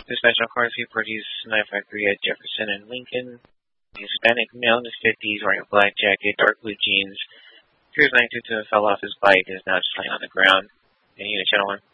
Dispatch on cars produced 953 at Jefferson and Lincoln. The Hispanic male in his 50s wearing a black jacket, dark blue jeans. Appears 922 and fell off his bike and is now just laying on the ground. Any unit, Channel 1?